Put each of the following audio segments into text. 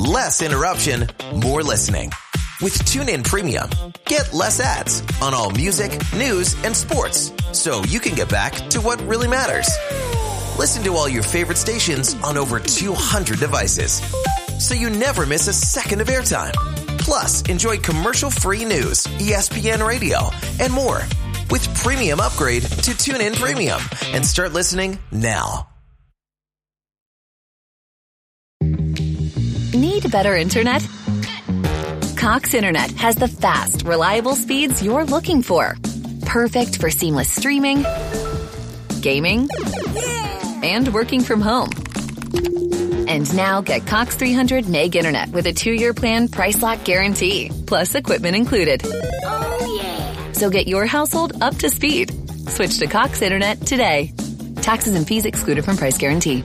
Less interruption, more listening. With TuneIn Premium, get less ads on all music, news, and sports, so you can get back to what really matters. Listen to all your favorite stations on over 200 devices, so you never miss a second of airtime. Plus, enjoy commercial-free news, ESPN Radio, and more. With Premium Upgrade to TuneIn Premium, and start listening now. Need better internet? Cox Internet has the fast, reliable speeds you're looking for. Perfect for seamless streaming, gaming, and working from home. And now get Cox 300 meg internet with a 2-year plan price lock guarantee, plus equipment included. Oh, yeah. So get your household up to speed. Switch to Cox Internet today. Taxes and fees excluded from price guarantee.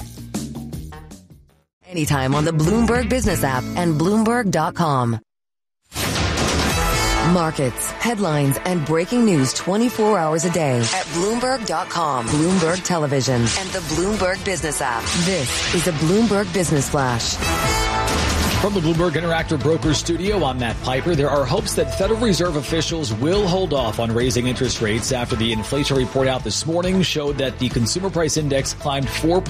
Anytime on the Bloomberg Business app and Bloomberg.com. Markets, headlines, and breaking news 24 hours a day at Bloomberg.com, Bloomberg Television, and the Bloomberg Business app. This is a Bloomberg Business Flash. From the Bloomberg Interactive Brokers studio, I'm Matt Piper. There are hopes that Federal Reserve officials will hold off on raising interest rates after the inflation report out this morning showed that the consumer price index climbed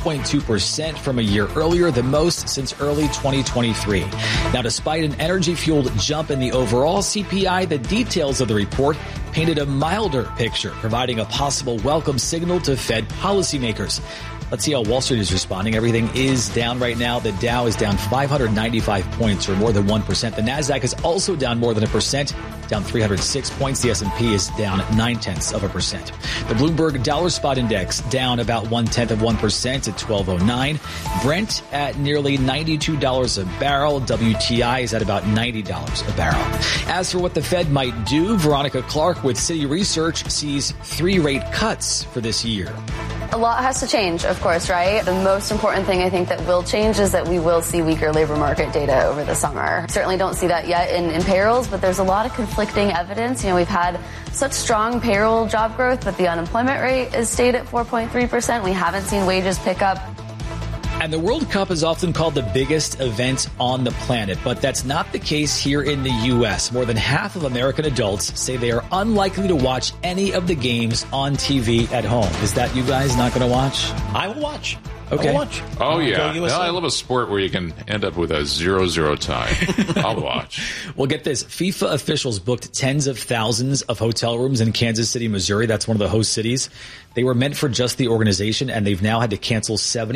4.2% from a year earlier, the most since early 2023. Now, despite an energy-fueled jump in the overall CPI, the details of the report painted a milder picture, providing a possible welcome signal to Fed policymakers. Let's see how Wall Street is responding. Everything is down right now. The Dow is down 595 points, or more than 1%. The Nasdaq is also down more than 1%, down 306 points. The S&P is down 0.9%. The Bloomberg Dollar Spot Index down about 0.1% at 1209. Brent at nearly $92 a barrel. WTI is at about $90 a barrel. As for what the Fed might do, Veronica Clark with Citi Research sees 3 rate cuts for this year. A lot has to change, of course, right? The most important thing I think that will change is that we will see weaker labor market data over the summer. Certainly don't see that yet in payrolls, but there's a lot of conflicting evidence. You know, we've had such strong payroll job growth, but the unemployment rate has stayed at 4.3%. We haven't seen wages pick up. And the World Cup is often called the biggest event on the planet, but that's not the case here in the U.S. More than half of American adults say they are unlikely to watch any of the games on TV at home. Is that you guys not going to watch? I will watch. Okay. I will watch. Oh, yeah. No, I love a sport where you can end up with a 0-0 tie. I'll watch. Well, get this. FIFA officials booked tens of thousands of hotel rooms in Kansas City, Missouri. That's one of the host cities. They were meant for just the organization, and they've now had to cancel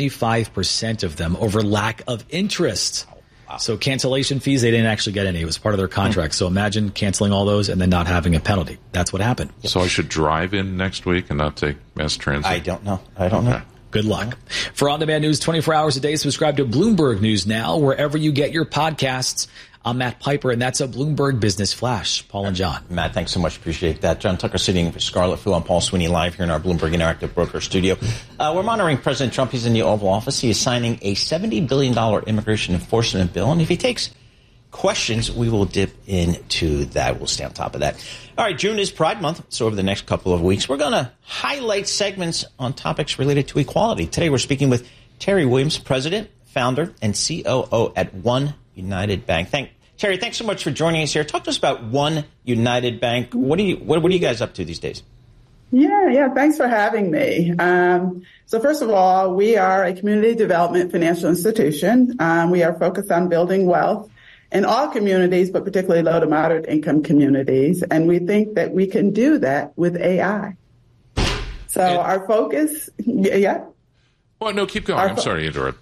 75% of them over lack of interest. Wow. So cancellation fees, they didn't actually get any. It was part of their contract. So imagine canceling all those and then not having a penalty. That's what happened. So I should drive in next week and not take mass transit? I don't know. Okay. Good luck. For on-demand news 24 hours a day, subscribe to Bloomberg News Now, wherever you get your podcasts. I'm Matt Piper, and that's a Bloomberg Business Flash. Paul and John. Matt, thanks so much. Appreciate that. John Tucker sitting for Scarlett Fu. I'm Paul Sweeney live here in our Bloomberg Interactive Broker studio. We're monitoring President Trump. He's in the Oval Office. He is signing a $70 billion immigration enforcement bill. And if he takes questions, we will dip into that. We'll stay on top of that. All right, June is Pride Month, so over the next couple of weeks, we're going to highlight segments on topics related to equality. Today, we're speaking with Terry Williams, President, Founder, and COO at One United Bank. Terry, thanks so much for joining us here. Talk to us about One United Bank. What are you guys up to these days? Yeah. Thanks for having me. So first of all, we are a community development financial institution. We are focused on building wealth in all communities, but particularly low to moderate income communities. And we think that we can do that with AI. So our focus, Well, no, keep going. I'm sorry to interrupt.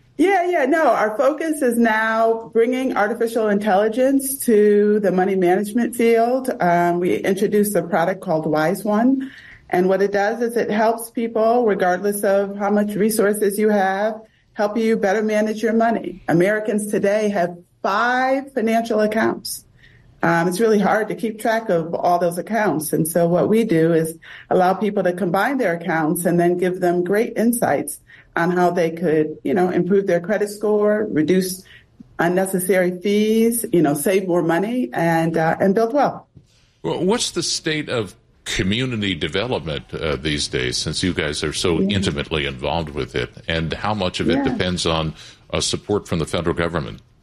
No, our focus is now bringing artificial intelligence to the money management field. We introduced a product called Wise One. And what it does is it helps people, regardless of how much resources you have, help you better manage your money. Americans today have 5 financial accounts. It's really hard to keep track of all those accounts. And so what we do is allow people to combine their accounts and then give them great insights on how they could, improve their credit score, reduce unnecessary fees, save more money and build wealth. Well, what's the state of community development these days, since you guys are so intimately involved with it, and how much of it depends on support from the federal government?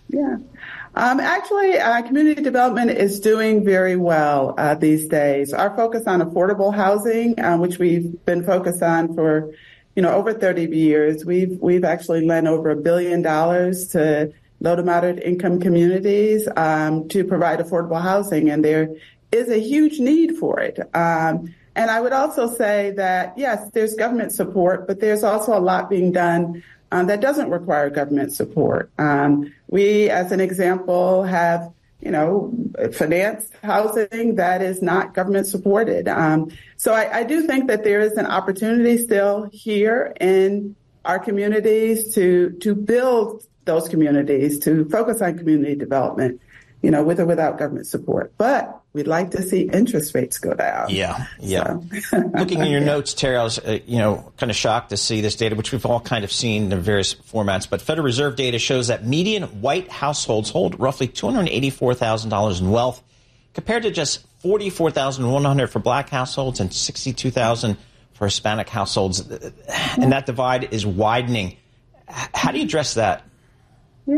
Yeah. Actually, community development is doing very well these days. Our focus on affordable housing, which we've been focused on for, over 30 years, we've actually lent over $1 billion to low to moderate income communities to provide affordable housing, and there is a huge need for it. And I would also say that, yes, there's government support, but there's also a lot being done that doesn't require government support. We, as an example, have, financed housing that is not government supported. So I do think that there is an opportunity still here in our communities to build those communities, to focus on community development, with or without government support. But we'd like to see interest rates go down. Yeah. So. Looking in your notes, Terry, I was, kind of shocked to see this data, which we've all kind of seen in various formats. But Federal Reserve data shows that median white households hold roughly $284,000 in wealth, compared to just $44,100 for black households and $62,000 for Hispanic households. And that divide is widening. How do you address that? Yeah.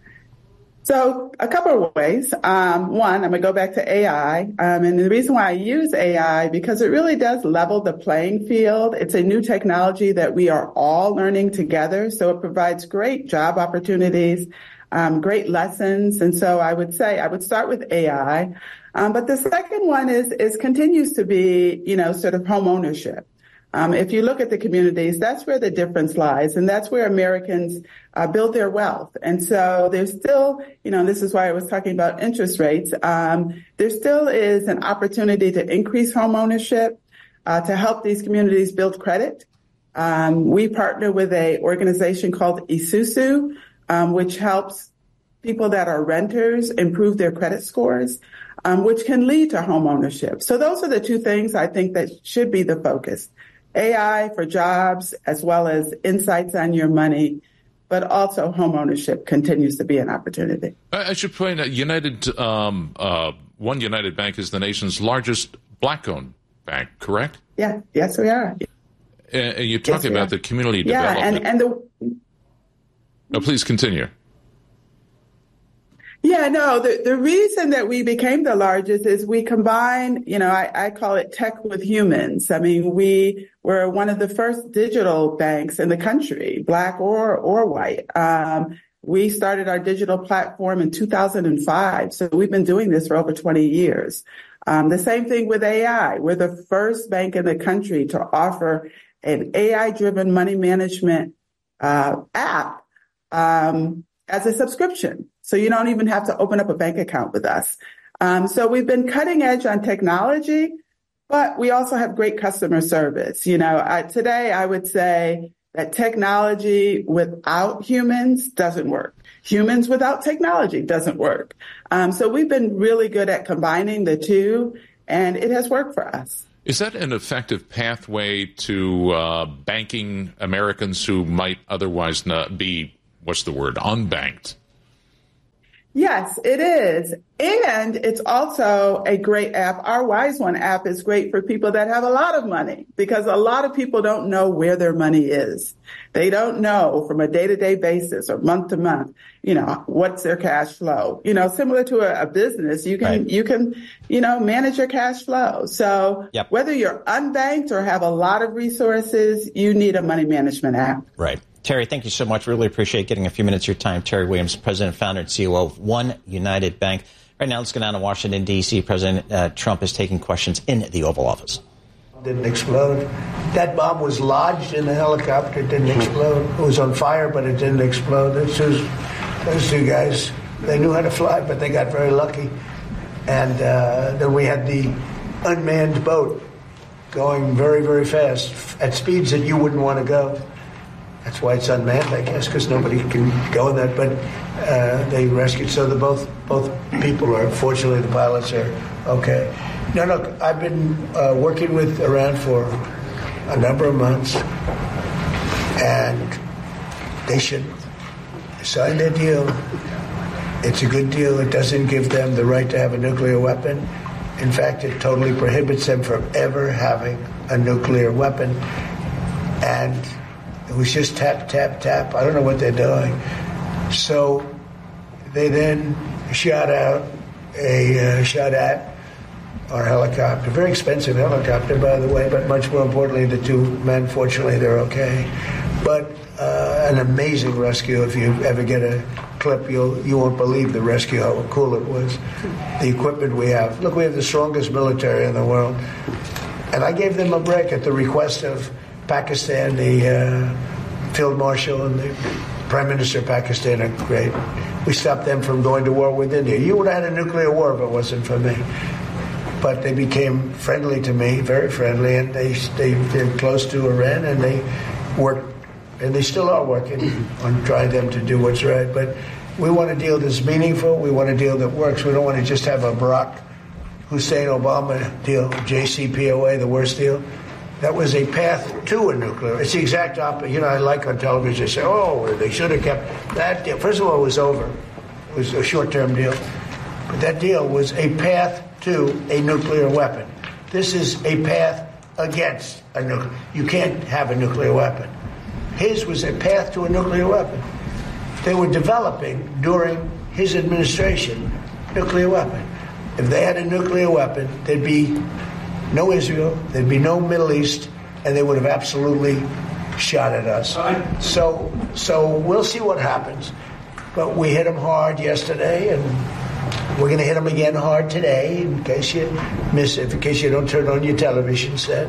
So a couple of ways. One, I'm going to go back to AI. And the reason why I use AI, because it really does level the playing field. It's a new technology that we are all learning together. So it provides great job opportunities, great lessons. And so I would say I would start with AI. But the second one is continues to be, sort of home ownership. If you look at the communities, that's where the difference lies, and that's where Americans build their wealth. And so there's still, this is why I was talking about interest rates. There still is an opportunity to increase home ownership, to help these communities build credit. We partner with an organization called Isusu, which helps people that are renters improve their credit scores, which can lead to home ownership. So those are the two things I think that should be the focus. AI for jobs, as well as insights on your money, but also home ownership continues to be an opportunity. I should point out, One United Bank is the nation's largest black-owned bank, correct? Yeah, yes, we are. And you talk about the community development. No, please continue. Yeah, no, the reason that we became the largest is we combine, I call it tech with humans. I mean, we were one of the first digital banks in the country, black or white. We started our digital platform in 2005. So we've been doing this for over 20 years. The same thing with AI. We're the first bank in the country to offer an AI-driven money management app as a subscription. So you don't even have to open up a bank account with us. So we've been cutting edge on technology, but we also have great customer service. Today I would say that technology without humans doesn't work. Humans without technology doesn't work. So we've been really good at combining the two, and it has worked for us. Is that an effective pathway to banking Americans who might otherwise not be, unbanked? Yes, it is. And it's also a great app. Our Wise One app is great for people that have a lot of money, because a lot of people don't know where their money is. They don't know from a day-to-day basis or month to month, what's their cash flow. Similar to a business, you can manage your cash flow. So Whether you're unbanked or have a lot of resources, you need a money management app. Right. Terry, thank you so much. Really appreciate getting a few minutes of your time. Terry Williams, President, Founder, and CEO of One United Bank. Right now, let's go down to Washington, D.C. President Trump is taking questions in the Oval Office. Didn't explode. That bomb was lodged in the helicopter. It didn't explode. It was on fire, but it didn't explode. Those two guys, they knew how to fly, but they got very lucky. And then we had the unmanned boat going very, very fast at speeds that you wouldn't want to go. That's why it's unmanned, I guess, because nobody can go in that. But they rescued. So both people are, fortunately, the pilots are okay. Now, look, I've been working with Iran for a number of months, and they should sign their deal. It's a good deal. It doesn't give them the right to have a nuclear weapon. In fact, it totally prohibits them from ever having a nuclear weapon. And it was just tap, tap, tap. I don't know what they're doing. So They then shot at our helicopter, very expensive helicopter, by the way, but much more importantly, the two men, fortunately, they're okay. But an amazing rescue. If you ever get a clip, you won't believe the rescue, how cool it was. The equipment we have. Look, we have the strongest military in the world. And I gave them a break at the request of Pakistan. The Field Marshal and the Prime Minister of Pakistan are great. We stopped them from going to war with India. You would have had a nuclear war if it wasn't for me. But they became friendly to me, very friendly, and they're close to Iran, and they worked, and they still are working on trying them to do what's right. But we want a deal that's meaningful. We want a deal that works. We don't want to just have a Barack Hussein Obama deal, JCPOA, the worst deal. That was a path to a nuclear. It's the exact opposite. You know, I like on television, they say, oh, they should have kept that deal. First of all, it was over. It was a short-term deal. But that deal was a path to a nuclear weapon. This is a path against a nuclear. You can't have a nuclear weapon. His was a path to a nuclear weapon. They were developing, during his administration, nuclear weapon. If they had a nuclear weapon, there'd be no Israel, there'd be no Middle East, and they would have absolutely shot at us. So we'll see what happens. But we hit them hard yesterday, and we're going to hit them again hard today, in case you miss it, in case you don't turn on your television set.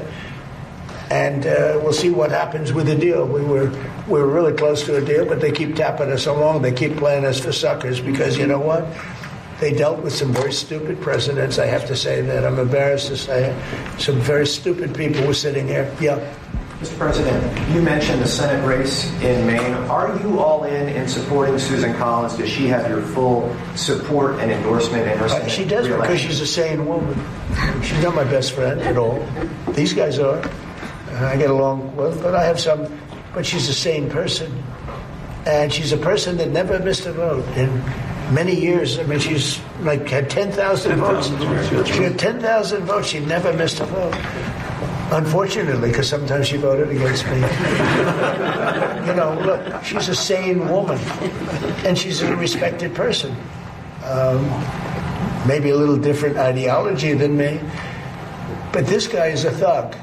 And we'll see what happens with the deal. We were really close to a deal, but they keep tapping us along. They keep playing us for suckers because, you know what? They dealt with some very stupid presidents. I have to say that. I'm embarrassed to say it. Some very stupid people were sitting here. Yeah. Mr. President, you mentioned the Senate race in Maine. Are you all in supporting Susan Collins? Does she have your full support and endorsement in her Senate She does re-election? because she's a sane woman. She's not my best friend at all. These guys are. I get along with, but I have some. But she's a sane person. And she's a person that never missed a vote in many years. I mean, she's like had 10,000 votes. She had 10,000 votes. She never missed a vote. Unfortunately, because sometimes she voted against me. You know, look, she's a sane woman. And she's a respected person. Maybe a little different ideology than me. But this guy is a thug.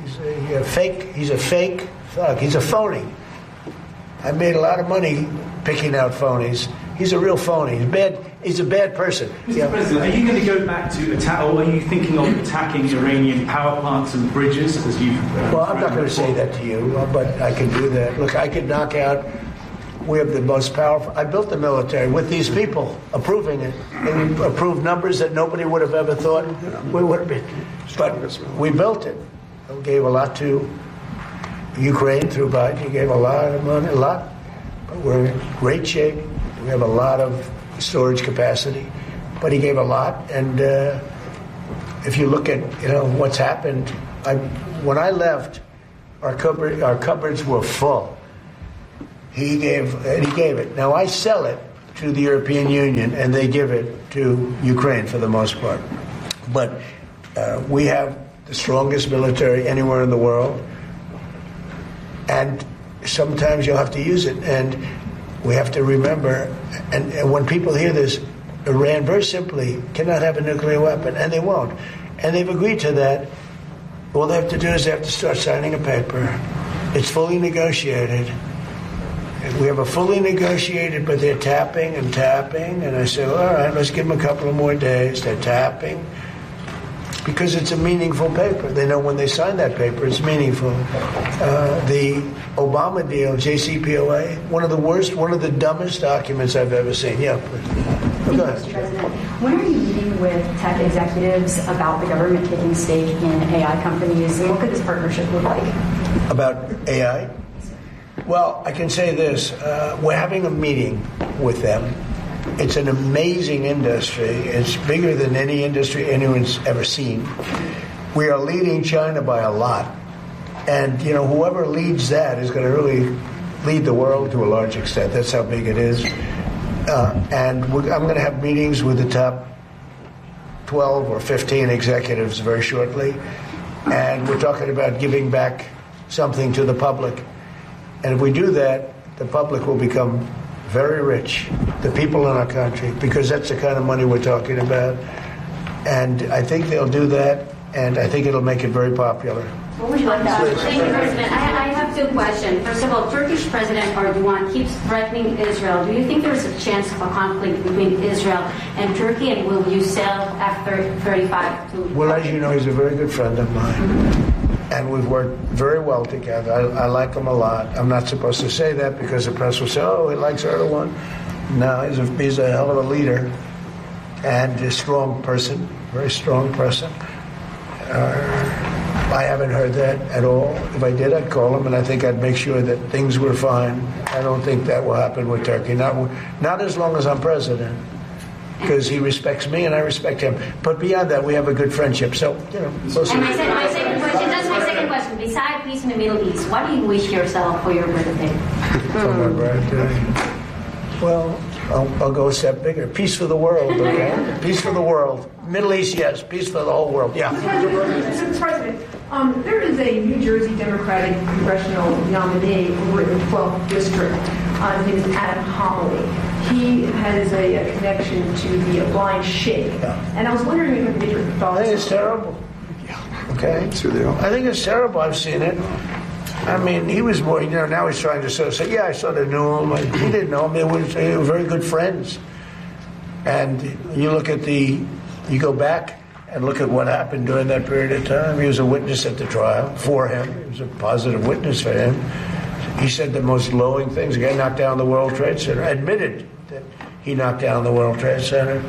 He's a fake thug. He's a phony. I made a lot of money picking out phonies. He's a real phony. He's a bad person. Mr. President, are you going to go back to attack, or are you thinking of attacking Iranian power plants and bridges as you? Well, I'm not going to say that to you, but I can do that. Look, I could knock out. We have the most powerful. I built the military with these people approving it. And we approved numbers that nobody would have ever thought we would have been. But we built it. We gave a lot to Ukraine through Biden. He gave a lot of money, a lot. But we're in great shape. We have a lot of storage capacity. But he gave a lot. And if you look at what's happened, when I left, our cupboards were full. He gave it. Now I sell it to the European Union, and they give it to Ukraine for the most part. But we have the strongest military anywhere in the world, and sometimes you'll have to use it. And we have to remember, and when people hear this, Iran very simply cannot have a nuclear weapon, and they won't. And they've agreed to that. All they have to do is they have to start signing a paper. It's fully negotiated. We have a fully negotiated, but they're tapping and tapping. And I say, all right, let's give them a couple of more days. They're tapping because it's a meaningful paper. They know when they sign that paper, it's meaningful. The Obama deal, JCPOA, one of the worst, one of the dumbest documents I've ever seen. Yeah, please. Thank you, Mr. President. When are you meeting with tech executives about the government taking stake in AI companies, and what could this partnership look like? About AI? Well, I can say this. We're having a meeting with them. It's an amazing industry. It's bigger than any industry anyone's ever seen. We are leading China by a lot. And, whoever leads that is going to really lead the world to a large extent. That's how big it is. And I'm going to have meetings with the top 12 or 15 executives very shortly. And we're talking about giving back something to the public. And if we do that, the public will become very rich, the people in our country, because that's the kind of money we're talking about. And I think they'll do that, and I think it'll make it very popular. What would you like to ask? Thank you, President. I have two questions. First of all, Turkish President Erdogan keeps threatening Israel. Do you think there's a chance of a conflict between Israel and Turkey, and will you sell F-35 to... Well, as you know, he's a very good friend of mine. And we've worked very well together. I like him a lot. I'm not supposed to say that because the press will say, oh, he likes Erdogan. No, he's a hell of a leader and a strong person, very strong person. I haven't heard that at all. If I did, I'd call him, and I think I'd make sure that things were fine. I don't think that will happen with Turkey. Not as long as I'm president, because he respects me and I respect him. But beyond that, we have a good friendship. So, we'll see. And my second question, that's my second question. Besides peace in the Middle East, what do you wish yourself for your birthday? For my birthday? Well, I'll go a step bigger. Peace for the world, okay? Peace for the world. Middle East, yes. Peace for the whole world, yeah. Mr. President, there is a New Jersey Democratic congressional nominee over in the 12th District. His name is Adam Homily. He has a connection to the blind sheikh. And I was wondering if you could get your thoughts. I think it's terrible. Okay? I think it's terrible. I've seen it. I mean, he was more, now he's trying to sort of say, yeah, I sort of knew him. He didn't know him. They were very good friends. And you look at you go back and look at what happened during that period of time. He was a witness at the trial for him. He was a positive witness for him. He said the most glowing things. The guy knocked down the World Trade Center, admitted that he knocked down the World Trade Center.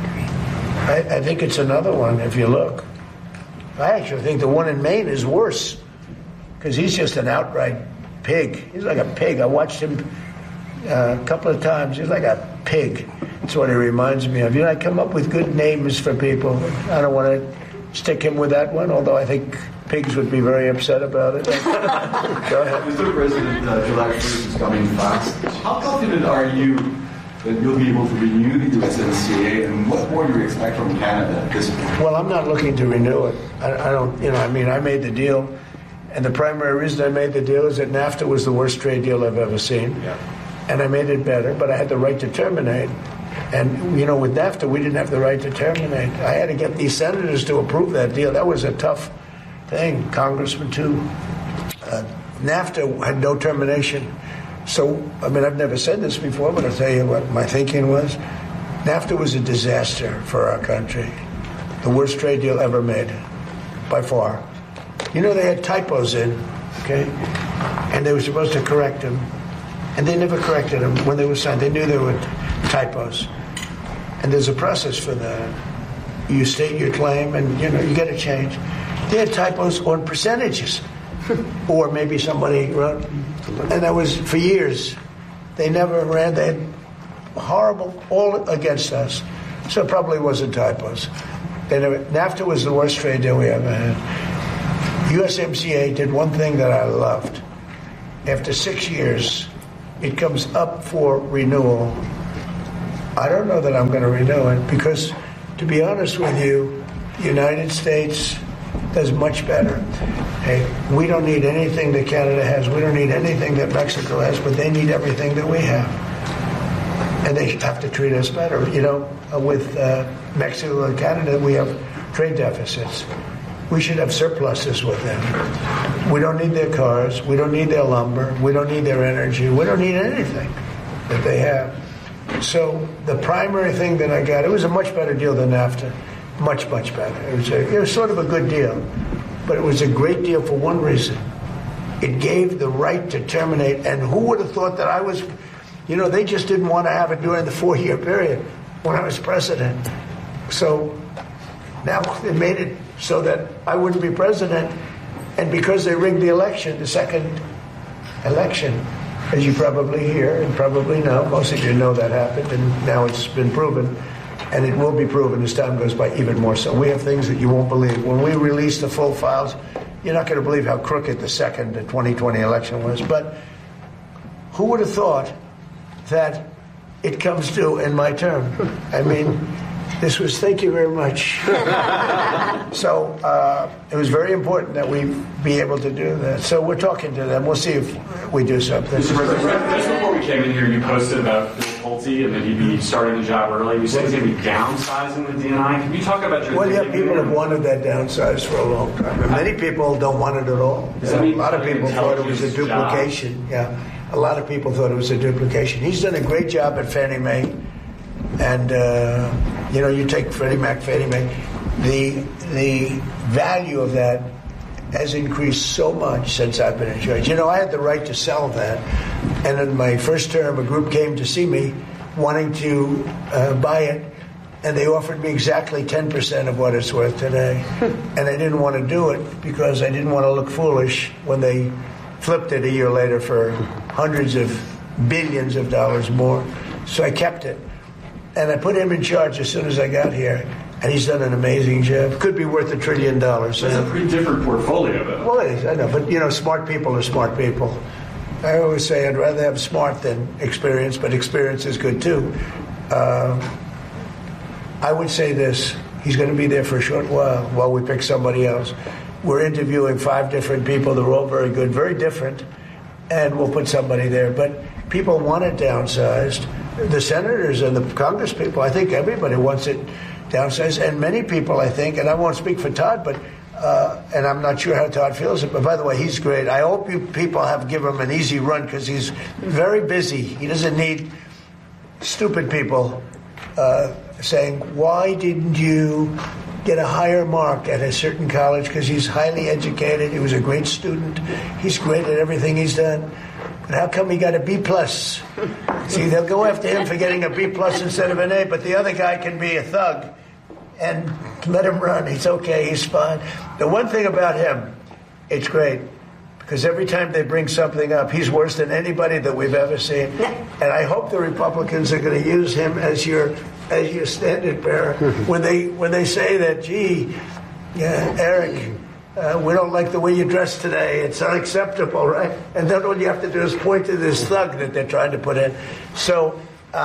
I think it's another one, if you look. I actually think the one in Maine is worse, because he's just an outright pig. He's like a pig. I watched him a couple of times. He's like a pig. That's what he reminds me of. I come up with good names for people. I don't want to stick him with that one, although I think pigs would be very upset about it. Go ahead. Mr. President, July 1st is coming fast. How confident are you that you'll be able to renew the USMCA, and what more do you expect from Canada at this point? Well, I'm not looking to renew it. I don't, I made the deal, and the primary reason I made the deal is that NAFTA was the worst trade deal I've ever seen. Yeah. And I made it better, but I had the right to terminate. And, with NAFTA, we didn't have the right to terminate. I had to get these senators to approve that deal. That was a tough thing, Congressman, too. NAFTA had no termination. So, I've never said this before, but I'll tell you what my thinking was. NAFTA was a disaster for our country. The worst trade deal ever made, by far. They had typos in, okay? And they were supposed to correct them. And they never corrected them when they were signed. They knew there were typos. And there's a process for that. You state your claim and, you get a change. They had typos on percentages. Or maybe somebody wrote, and that was for years. They never ran. They had horrible, all against us. So it probably wasn't typos. NAFTA was the worst trade deal we ever had. USMCA did one thing that I loved. After 6 years, it comes up for renewal. I don't know that I'm going to renew it because, to be honest with you, the United States does much better. Hey, we don't need anything that Canada has. We don't need anything that Mexico has, but they need everything that we have. And they have to treat us better. With Mexico and Canada, we have trade deficits. We should have surpluses with them. We don't need their cars. We don't need their lumber. We don't need their energy. We don't need anything that they have. So the primary thing that I got, it was a much better deal than NAFTA. Much, much better. It was sort of a good deal. But it was a great deal for one reason. It gave the right to terminate. And who would have thought that I was, they just didn't want to have it during the 4-year period when I was president. So now it made it so that I wouldn't be president. And because they rigged the election, the second election, as you probably hear and probably know, most of you know that happened, and now it's been proven. And it will be proven as time goes by even more so. We have things that you won't believe. When we release the full files, you're not going to believe how crooked the 2020 election was. But who would have thought that it comes due in my term? This was, thank you very much. So it was very important that we be able to do that. So we're talking to them. We'll see if we do something. Mr. President, we came in here, you posted about Phil Pulte and that he'd be starting the job early. You said he's going to be downsizing the DNI. Can you talk about your people have wanted that downsized for a long time. And many people don't want it at all. A lot of people thought it was a duplication. Yeah, a lot of people thought it was a duplication. He's done a great job at Fannie Mae. And, you take Freddie Mac, Fannie Mae. The value of that has increased so much since I've been in charge. I had the right to sell that. And in my first term, a group came to see me wanting to buy it. And they offered me exactly 10% of what it's worth today. And I didn't want to do it because I didn't want to look foolish when they flipped it a year later for hundreds of billions of dollars more. So I kept it. And I put him in charge as soon as I got here. And he's done an amazing job. Could be worth $1 trillion. That's a pretty different portfolio, though. Well, it is, I know. But, smart people are smart people. I always say I'd rather have smart than experience, but experience is good, too. I would say this. He's going to be there for a short while we pick somebody else. We're interviewing 5 different people. They're all very good, very different. And we'll put somebody there. But people want it downsized. The senators and the Congress people, I think everybody wants it downsized. And many people, I think, and I won't speak for Todd, but and I'm not sure how Todd feels. But by the way, he's great. I hope you people have given him an easy run because he's very busy. He doesn't need stupid people saying, why didn't you get a higher mark at a certain college? Because he's highly educated. He was a great student. He's great at everything he's done. But how come he got a B+? See, they'll go after him for getting a B+ instead of an A, but the other guy can be a thug and let him run. He's okay. He's fine. The one thing about him, it's great, because every time they bring something up, he's worse than anybody that we've ever seen. And I hope the Republicans are going to use him as your standard bearer when they say that, gee, Eric, we don't like the way you dress today. It's unacceptable, right? And then all you have to do is point to this thug that they're trying to put in. So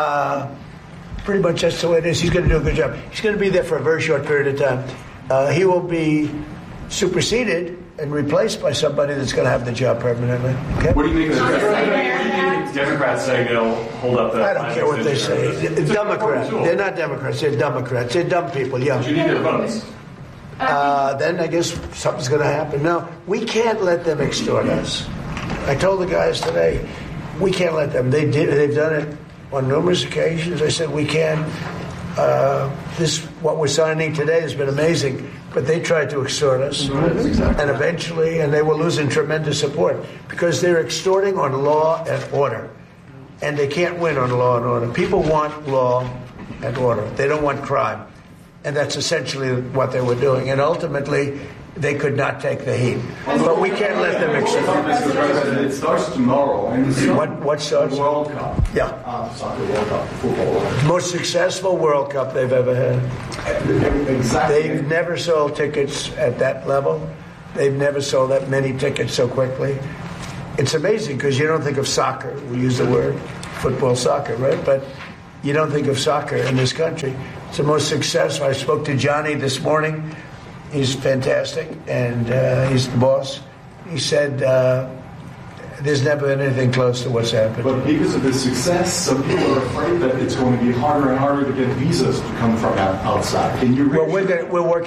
pretty much that's the way it is. He's going to do a good job. He's going to be there for a very short period of time. He will be superseded and replaced by somebody that's going to have the job permanently. Okay? What do you think of the Democrats saying they'll hold up the... I don't care what they say. Democrats. They're not Democrats. They're Democrats. They're dumb people, yeah. But you need their votes. Then I guess something's going to happen. No, we can't let them extort us. I told the guys today, we can't let them. They've done it on numerous occasions. I said we can. What we're signing today has been amazing, but they tried to extort us, and eventually, and they were losing tremendous support because they're extorting on law and order, and they can't win on law and order. People want law and order. They don't want crime. And that's essentially what they were doing. And ultimately, they could not take the heat. But we can't let them extort. Mr. President, it starts tomorrow. And what starts? The World Cup. Yeah. Soccer World Cup, football. Most successful World Cup they've ever had. Exactly. They've never sold tickets at that level. They've never sold that many tickets so quickly. It's amazing because you don't think of soccer. We use the word football, soccer, right? But you don't think of soccer in this country. It's the most successful. I spoke to Johnny this morning. He's fantastic, and he's the boss. He said there's never been anything close to what's happened. But because of the success, some people are afraid that it's going to be harder and harder to get visas to come from outside. Can you? Well, we're working.